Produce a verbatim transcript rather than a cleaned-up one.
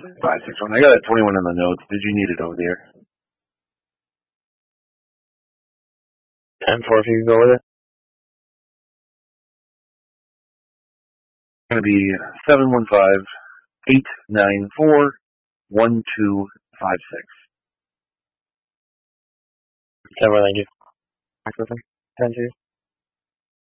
five six one. I got a twenty-one in the notes. Did you need it over there? ten four if you can go with it. It's going to be seven one five eight nine four one two five six. ten four, thank you. ten two.